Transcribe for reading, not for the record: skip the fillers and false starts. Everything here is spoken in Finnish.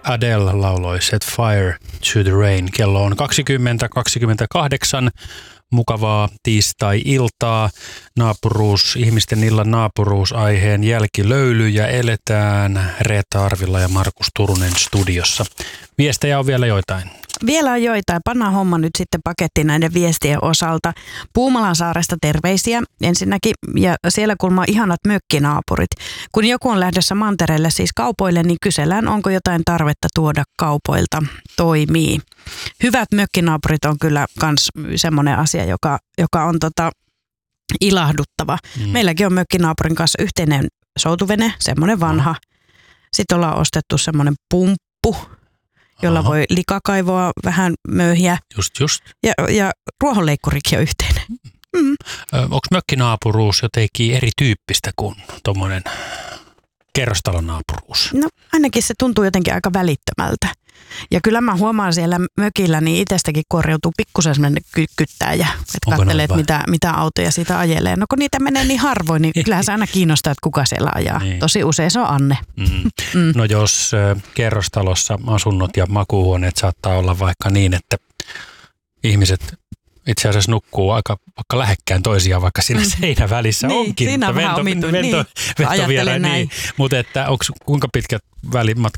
Adele lauloi Set Fire to the Rain. Kello on 20:28. Mukavaa tiistai-iltaa. Ihmisten illan naapuruusaiheen jälkilöylyjä eletään Reetta Arvila ja Markus Turunen studiossa. Viestejä on vielä joitain. Vielä on joitain. Pannaan homma nyt sitten pakettiin näiden viestien osalta. Puumalansaaresta terveisiä ensinnäkin, ja siellä kulmaa ihanat mökkinaapurit. Kun joku on lähdössä mantereelle, siis kaupoille, niin kysellään, onko jotain tarvetta tuoda kaupoilta. Toimii. Hyvät mökkinaapurit on kyllä myös semmoinen asia, joka on ilahduttava. Meilläkin on mökkinaapurin kanssa yhteinen soutuvene, semmoinen vanha. Sitten ollaan ostettu semmoinen pumppu, jolla voi likakaivoa vähän möyhiä. Just. Ja ruohonleikkurikin on yhteinen. Onko mökkinaapuruus jotenkin erityyppistä kuin tuommoinen kerrostalonaapuruus? No ainakin se tuntuu jotenkin aika välittömältä. Ja kyllä mä huomaan siellä mökillä, niin itsestäkin korjautuu pikkusen sellainen kyttääjä. Että katselet, mitä autoja siitä ajelee. No kun niitä menee niin harvoin, niin kyllähän se aina kiinnostaa, että kuka siellä ajaa. Niin. Tosi usein se on Anne. No jos kerrostalossa asunnot ja makuuhuoneet saattaa olla vaikka niin, että ihmiset itse asiassa nukkuu vaikka lähekkään toisiaan, vaikka siinä seinän välissä niin, onkin. Siinä on vähän ventoviera, niin. Mutta että kuinka pitkät